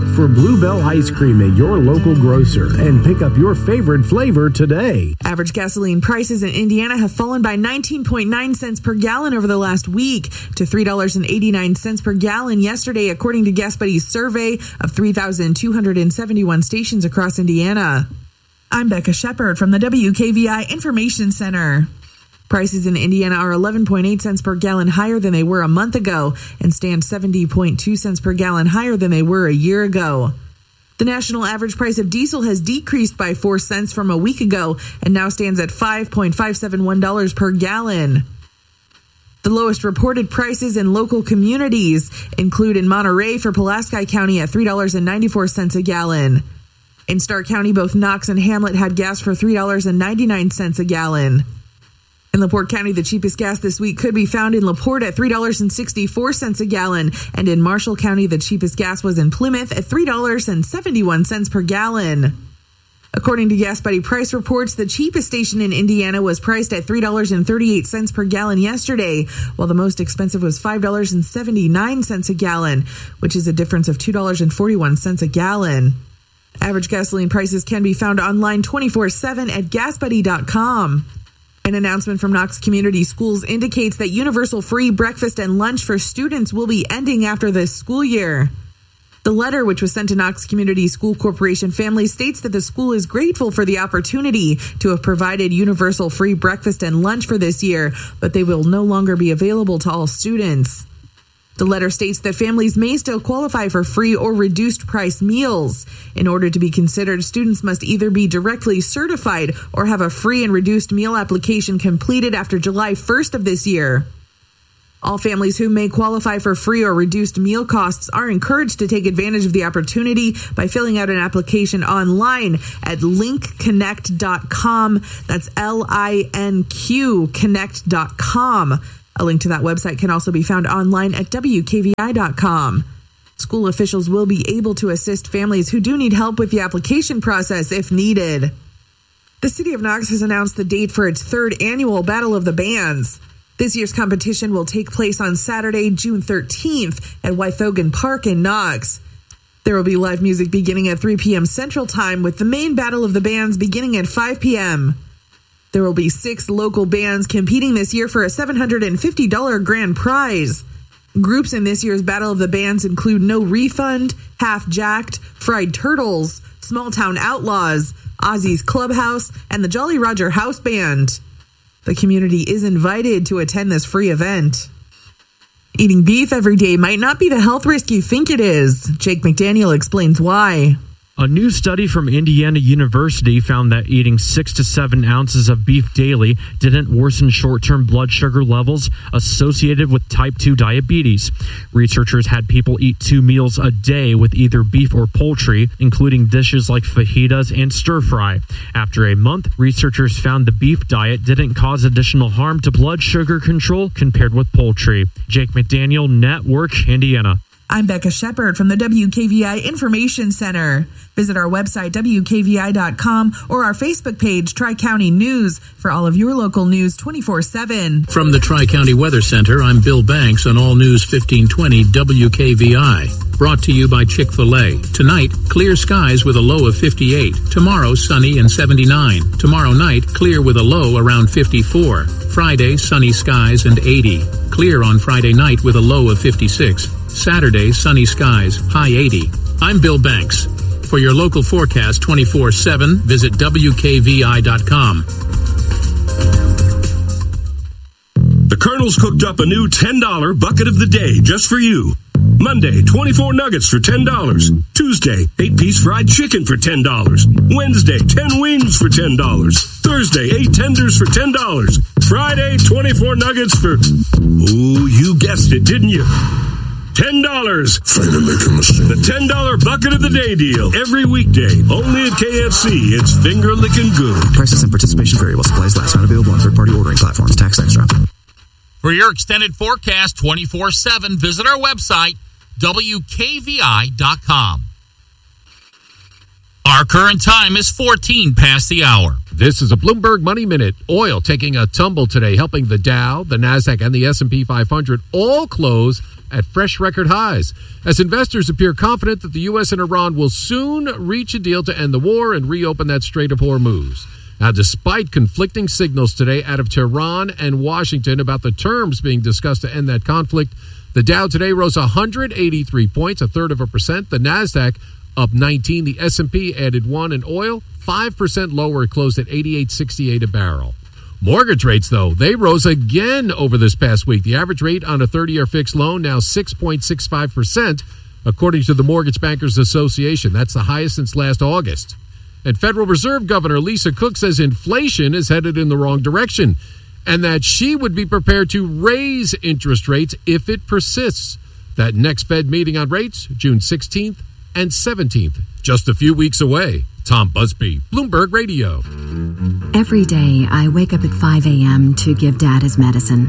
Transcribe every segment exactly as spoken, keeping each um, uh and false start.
Look for Bluebell Ice Cream at your local grocer and pick up your favorite flavor today. Average gasoline prices in Indiana have fallen by nineteen point nine cents per gallon over the last week to three dollars and eighty-nine cents per gallon yesterday, according to Gas Buddy's survey of three thousand two hundred seventy-one stations across Indiana. I'm Becca Shepard from the W K V I Information Center. Prices in Indiana are eleven point eight cents per gallon higher than they were a month ago and stand seventy point two cents per gallon higher than they were a year ago. The national average price of diesel has decreased by four cents from a week ago and now stands at five point five seven one dollars per gallon. The lowest reported prices in local communities include in Monterey for Pulaski County at three dollars and ninety-four cents a gallon. In Stark County, both Knox and Hamlet had gas for three dollars and ninety-nine cents a gallon. In LaPorte County, the cheapest gas this week could be found in LaPorte at three dollars and sixty-four cents a gallon. And in Marshall County, the cheapest gas was in Plymouth at three dollars and seventy-one cents per gallon. According to Gas Buddy price reports, the cheapest station in Indiana was priced at three dollars and thirty-eight cents per gallon yesterday, while the most expensive was five dollars and seventy-nine cents a gallon, which is a difference of two dollars and forty-one cents a gallon. Average gasoline prices can be found online twenty-four seven at gas buddy dot com. An announcement from Knox Community Schools indicates that universal free breakfast and lunch for students will be ending after this school year. The letter, which was sent to Knox Community School Corporation families, states that the school is grateful for the opportunity to have provided universal free breakfast and lunch for this year, but they will no longer be available to all students. The letter states that families may still qualify for free or reduced price meals. In order to be considered, students must either be directly certified or have a free and reduced meal application completed after July first of this year. All families who may qualify for free or reduced meal costs are encouraged to take advantage of the opportunity by filling out an application online at link connect dot com. That's L I N Q connect dot com. A link to that website can also be found online at W K V I dot com. School officials will be able to assist families who do need help with the application process if needed. The City of Knox has announced the date for its third annual Battle of the Bands. This year's competition will take place on Saturday, June thirteenth at Wythogan Park in Knox. There will be live music beginning at three p.m. Central Time, with the main Battle of the Bands beginning at five p.m. There will be six local bands competing this year for a seven hundred fifty dollars grand prize. Groups in this year's Battle of the Bands include No Refund, Half Jacked, Fried Turtles, Small Town Outlaws, Ozzy's Clubhouse, and the Jolly Roger House Band. The community is invited to attend this free event. Eating beef every day might not be the health risk you think it is. Jake McDaniel explains why. A new study from Indiana University found that eating six to seven ounces of beef daily didn't worsen short-term blood sugar levels associated with type two diabetes. Researchers had people eat two meals a day with either beef or poultry, including dishes like fajitas and stir-fry. After a month, researchers found the beef diet didn't cause additional harm to blood sugar control compared with poultry. Jake McDaniel, Network, Indiana. I'm Becca Shepard from the W K V I Information Center. Visit our website, W K V I dot com, or our Facebook page, Tri-County News, for all of your local news twenty-four seven. From the Tri-County Weather Center, I'm Bill Banks on All News fifteen twenty W K V I. Brought to you by Chick-fil-A. Tonight, clear skies with a low of fifty-eight. Tomorrow, sunny and seventy-nine. Tomorrow night, clear with a low around fifty-four. Friday, sunny skies and eighty. Clear on Friday night with a low of fifty-six. Saturday, sunny skies, high eighty. I'm Bill Banks. For your local forecast twenty-four seven, visit W K V I dot com. The Colonel's cooked up a new ten dollar bucket of the day just for you. Monday, twenty-four nuggets for ten dollars. Tuesday, eight-piece fried chicken for ten dollars. Wednesday, ten wings for ten dollars. Thursday, eight tenders for ten dollars. Friday, twenty-four nuggets for... Ooh, you guessed it, didn't you? ten dollars. The ten dollar bucket of the day deal. Every weekday. Only at K F C. It's finger licking good. Prices and participation vary while supplies last. Not available on third-party ordering platforms. Tax extra. For your extended forecast twenty-four seven, visit our website, W K V I dot com. Our current time is fourteen past the hour. This is a Bloomberg Money Minute. Oil taking a tumble today, helping the Dow, the NASDAQ, and the S and P five hundred all close at fresh record highs, as investors appear confident that the U S and Iran will soon reach a deal to end the war and reopen that Strait of Hormuz. Now, despite conflicting signals today out of Tehran and Washington about the terms being discussed to end that conflict, the Dow today rose one hundred eighty-three points, a third of a percent. The Nasdaq up nineteen. The S and P added one. And oil, five percent lower. It closed at eighty-eight sixty-eight a barrel. Mortgage rates, though, they rose again over this past week. The average rate on a thirty-year fixed loan now six point six five percent, according to the Mortgage Bankers Association. That's the highest since last August. And Federal Reserve Governor Lisa Cook says inflation is headed in the wrong direction and that she would be prepared to raise interest rates if it persists. That next Fed meeting on rates, June sixteenth and seventeenth, just a few weeks away. Tom Busby, Bloomberg Radio. Every day I wake up at five a.m. to give Dad his medicine.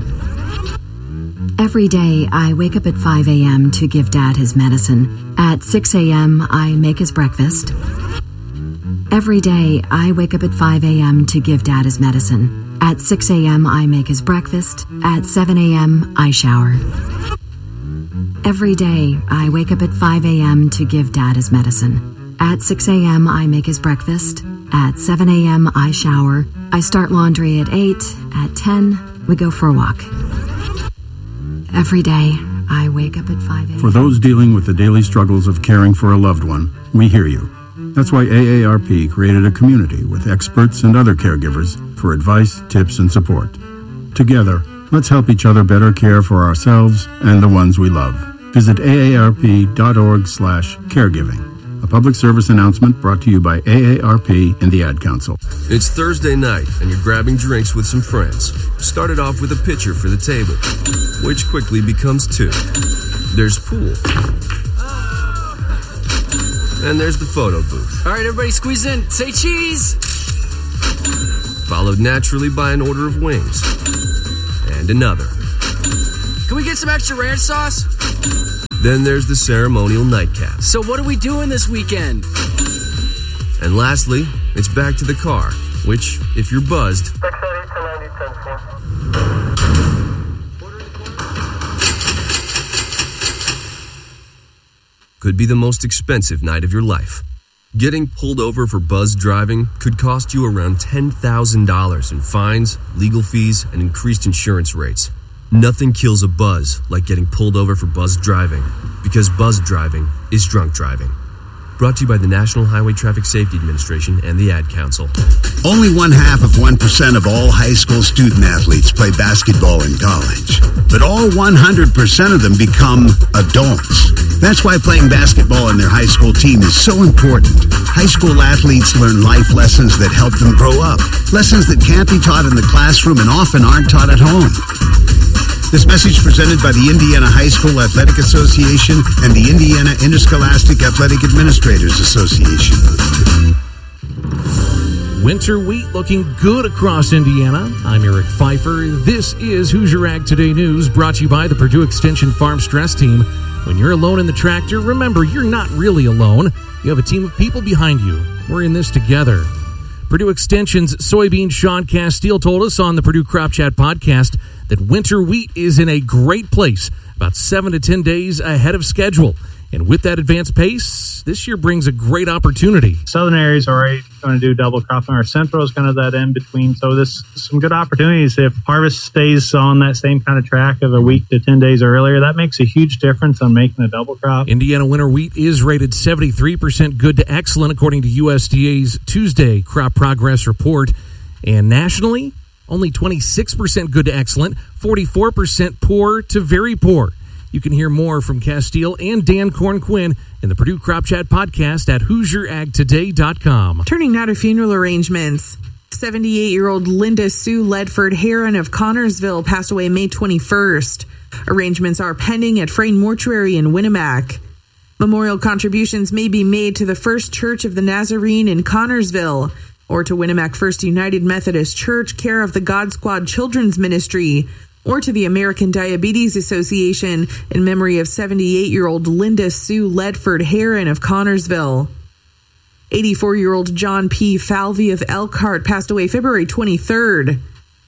Every day I wake up at five a.m. to give Dad his medicine. At six a.m. I make his breakfast. Every day I wake up at five a.m. to give Dad his medicine. At six a.m. I make his breakfast. At seven a.m. I shower. Every day I wake up at five a.m. to give Dad his medicine. At six a.m. I make his breakfast. At seven a.m. I shower. I start laundry at eight. At ten, we go for a walk. Every day I wake up at five a.m. For those dealing with the daily struggles of caring for a loved one, we hear you. That's why A A R P created a community with experts and other caregivers for advice, tips, and support. Together, let's help each other better care for ourselves and the ones we love. Visit A A R P dot org slash caregiving. A public service announcement brought to you by A A R P and the Ad Council. It's Thursday night, and you're grabbing drinks with some friends. Started off with a pitcher for the table, which quickly becomes two. There's pool. And there's the photo booth. All right, everybody squeeze in. Say cheese. Followed naturally by an order of wings. And another. Can we get some extra ranch sauce? Then there's the ceremonial nightcap. So what are we doing this weekend? And lastly, it's back to the car, which, if you're buzzed... could be the most expensive night of your life. Getting pulled over for buzz driving could cost you around ten thousand dollars in fines, legal fees, and increased insurance rates. Nothing kills a buzz like getting pulled over for buzz driving, because buzz driving is drunk driving. Brought to you by the National Highway Traffic Safety Administration and the Ad Council. Only one half of one percent of all high school student athletes play basketball in college. But all one hundred percent of them become adults. That's why playing basketball on their high school team is so important. High school athletes learn life lessons that help them grow up. Lessons that can't be taught in the classroom and often aren't taught at home. This message presented by the Indiana High School Athletic Association and the Indiana Interscholastic Athletic Administrators Association. Winter wheat looking good across Indiana. I'm Eric Pfeiffer. This is Hoosier Ag Today News, brought to you by the Purdue Extension Farm Stress Team. When you're alone in the tractor, remember, you're not really alone. You have a team of people behind you. We're in this together. Purdue Extension's soybean Sean Castile told us on the Purdue Crop Chat podcast that winter wheat is in a great place, about seven to ten days ahead of schedule. And with that advanced pace, this year brings a great opportunity. Southern areas are already going to do double cropping. Our central is kind of that in between. So this some good opportunities. If harvest stays on that same kind of track of a week to ten days earlier, that makes a huge difference on making a double crop. Indiana winter wheat is rated seventy-three percent good to excellent, according to U S D A's Tuesday crop progress report. And nationally, only twenty-six percent good to excellent, forty-four percent poor to very poor. You can hear more from Castile and Dan Corn-Quinn in the Purdue Crop Chat podcast at Hoosier Ag Today dot com. Turning now to funeral arrangements. seventy-eight-year-old Linda Sue Ledford Heron of Connorsville passed away May twenty-first. Arrangements are pending at Frayne Mortuary in Winnemac. Memorial contributions may be made to the First Church of the Nazarene in Connorsville or to Winnemac First United Methodist Church, care of the God Squad Children's Ministry, or to the American Diabetes Association in memory of seventy-eight-year-old Linda Sue Ledford Heron of Connorsville. eighty-four-year-old John P. Falvey of Elkhart passed away February twenty-third.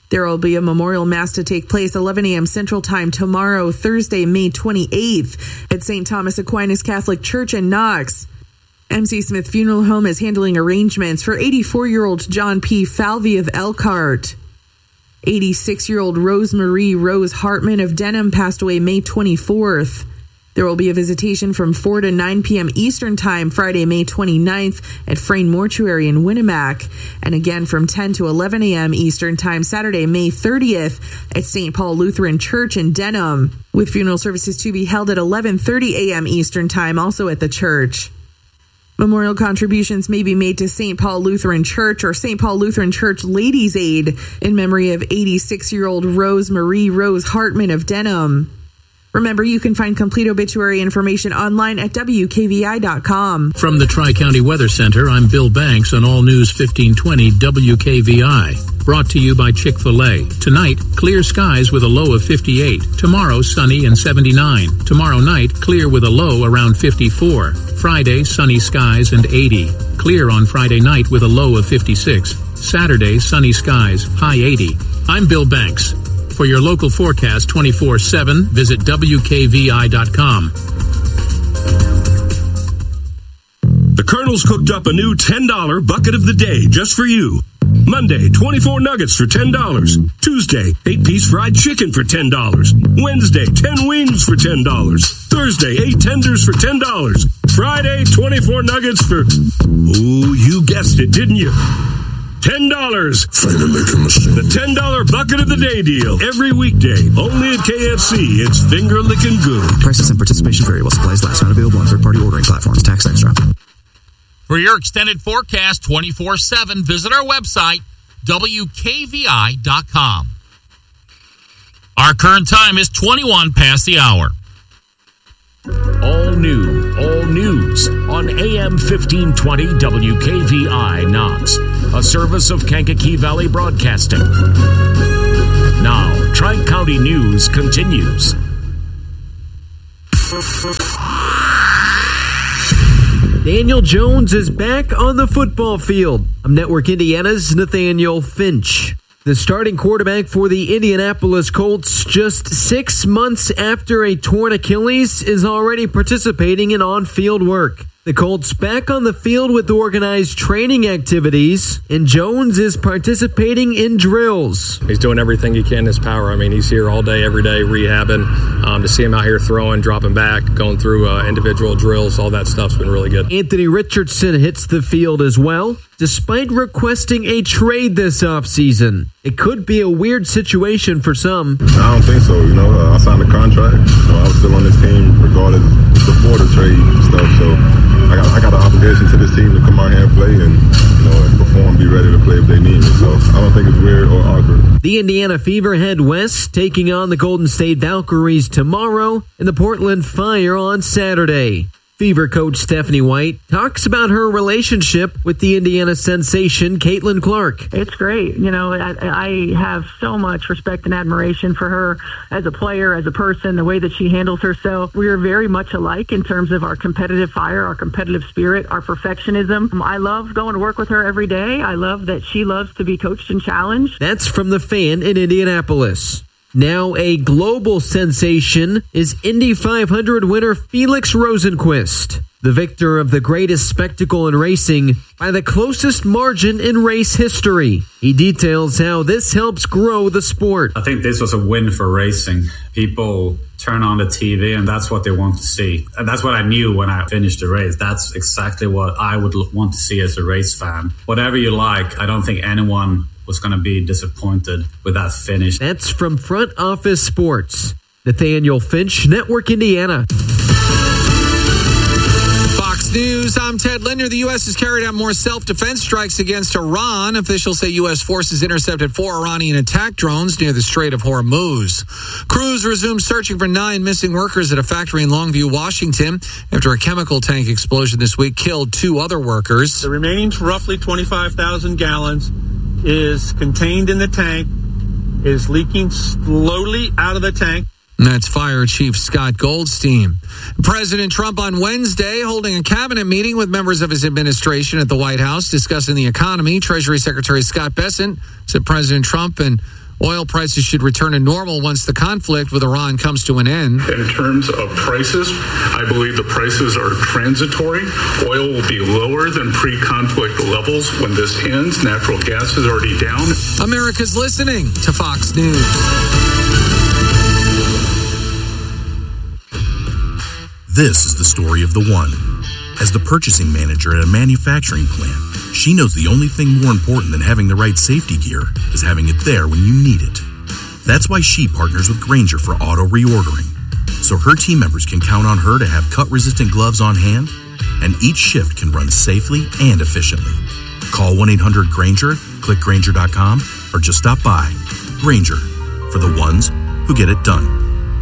There will be a memorial mass to take place eleven a.m. Central Time tomorrow, Thursday, May twenty-eighth, at Saint Thomas Aquinas Catholic Church in Knox. M C Smith Funeral Home is handling arrangements for eighty-four-year-old John P. Falvey of Elkhart. eighty-six-year-old Rosemarie Rose Hartman of Denham passed away May twenty-fourth. There will be a visitation from four to nine p.m. Eastern Time Friday, May twenty-ninth at Frayne Mortuary in Winnemac, and again from ten to eleven a.m. Eastern Time Saturday, May thirtieth at Saint Paul Lutheran Church in Denham, with funeral services to be held at eleven thirty a.m. Eastern Time also at the church. Memorial contributions may be made to Saint Paul Lutheran Church or Saint Paul Lutheran Church Ladies' Aid in memory of eighty-six-year-old Rose Marie Rose Hartman of Denham. Remember, you can find complete obituary information online at W K V I dot com. From the Tri-County Weather Center, I'm Bill Banks on All News fifteen twenty W K V I. Brought to you by Chick-fil-A. Tonight, clear skies with a low of fifty-eight. Tomorrow, sunny and seventy-nine. Tomorrow night, clear with a low around fifty-four. Friday, sunny skies and eighty. Clear on Friday night with a low of fifty-six. Saturday, sunny skies, high eighty. I'm Bill Banks. For your local forecast twenty-four seven, visit W K V I dot com. The Colonel's cooked up a new ten dollar bucket of the day just for you. Monday, twenty-four nuggets for ten dollars. Tuesday, eight-piece fried chicken for ten dollars. Wednesday, ten wings for ten dollars. Thursday, eight tenders for ten dollars. Friday, twenty-four nuggets for... Ooh, you guessed it, didn't you? ten dollars. The ten dollar bucket of the day deal. Every weekday. Only at K F C. It's finger licking good. Prices and participation vary while supplies last. Not available on third-party ordering platforms. Tax extra. For your extended forecast twenty-four seven, visit our website, W K V I dot com. Our current time is twenty-one past the hour. All new, all news on A M fifteen twenty W K V I Knox, a service of Kankakee Valley Broadcasting. Now, Tri-County News continues. Daniel Jones is back on the football field. I'm Network Indiana's Nathaniel Finch. The starting quarterback for the Indianapolis Colts, just six months after a torn Achilles, is already participating in on-field work. The Colts back on the field with organized training activities, and Jones is participating in drills. He's doing everything he can in his power. I mean, he's here all day, every day, rehabbing. Um, to see him out here throwing, dropping back, going through uh, individual drills, all that stuff's been really good. Anthony Richardson hits the field as well, despite requesting a trade this offseason. It could be a weird situation for some. I don't think so. You know, uh, I signed a contract. So I was still on this team regardless before the trade and stuff. So I got I got an obligation to this team to come out here and play and, you know, and perform, be ready to play if they need me. So I don't think it's weird or awkward. The Indiana Fever head west, taking on the Golden State Valkyries tomorrow and the Portland Fire on Saturday. Fever coach Stephanie White talks about her relationship with the Indiana sensation Caitlin Clark. It's great. You know, I, I have so much respect and admiration for her as a player, as a person, the way that she handles herself. We are very much alike in terms of our competitive fire, our competitive spirit, our perfectionism. I love going to work with her every day. I love that she loves to be coached and challenged. That's from the Fan in Indianapolis. Now a global sensation is Indy five hundred winner Felix Rosenqvist, the victor of the greatest spectacle in racing by the closest margin in race history. He details how this helps grow the sport. I think this was a win for racing. People turn on the T V and that's what they want to see. And that's what I knew when I finished the race. That's exactly what I would want to see as a race fan. Whatever you like, I don't think anyone was going to be disappointed with that finish. That's from Front Office Sports. Nathaniel Finch, Network Indiana. Fox News, I'm Ted Linder. The U S has carried out more self-defense strikes against Iran. Officials say U S forces intercepted four Iranian attack drones near the Strait of Hormuz. Crews resumed searching for nine missing workers at a factory in Longview, Washington, after a chemical tank explosion this week killed two other workers. The remaining roughly twenty-five thousand gallons is contained in the tank, is leaking slowly out of the tank. And that's Fire Chief Scott Goldstein. President Trump on Wednesday holding a cabinet meeting with members of his administration at the White House discussing the economy. Treasury Secretary Scott Bessent said President Trump and Oil prices should return to normal once the conflict with Iran comes to an end. In terms of prices, I believe the prices are transitory. Oil will be lower than pre-conflict levels when this ends. Natural gas is already down. America's listening to Fox News. This is the story of the one. As the purchasing manager at a manufacturing plant, she knows the only thing more important than having the right safety gear is having it there when you need it. That's why she partners with Grainger for auto reordering, so her team members can count on her to have cut-resistant gloves on hand, and each shift can run safely and efficiently. Call one eight hundred Grainger, click Grainger dot com, or just stop by. Grainger, for the ones who get it done.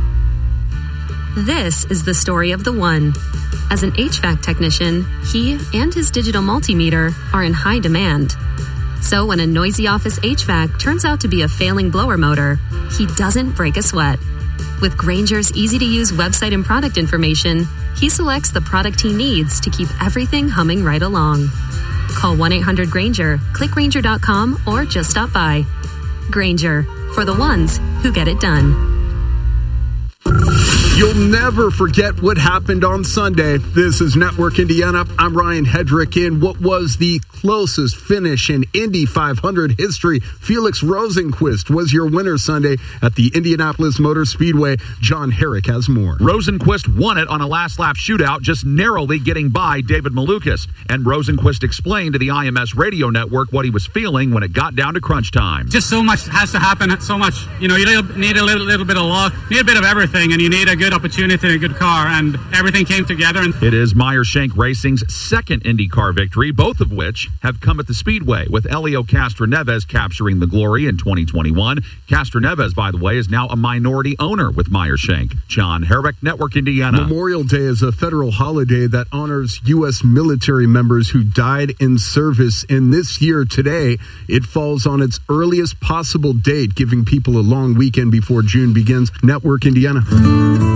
This is the story of the one. As an H V A C technician, he and his digital multimeter are in high demand. So when a noisy office H V A C turns out to be a failing blower motor, he doesn't break a sweat. With Grainger's easy-to-use website and product information, he selects the product he needs to keep everything humming right along. Call one eight hundred Grainger, click Grainger dot com, or just stop by. Grainger, for the ones who get it done. You'll never forget what happened on Sunday. This is Network Indiana. I'm Ryan Hedrick. In what was the closest finish in Indy five hundred history, Felix Rosenqvist was your winner Sunday at the Indianapolis Motor Speedway. John Herrick has more. Rosenqvist won it on a last-lap shootout, just narrowly getting by David Malukas. And Rosenqvist explained to the I M S radio network what he was feeling when it got down to crunch time. Just so much has to happen, so much. You know, you need a little, little bit of luck, need a bit of everything, and you need a good opportunity and a good car, and everything came together. And it is Meyer Shank Racing's second IndyCar victory, both of which have come at the Speedway, with Helio Castroneves capturing the glory in twenty twenty-one. Castroneves, by the way, is now a minority owner with Meyer Shank. John Herrick, Network Indiana. Memorial Day is a federal holiday that honors U S military members who died in service. And this year, today, it falls on its earliest possible date, giving people a long weekend before June begins. Network Indiana.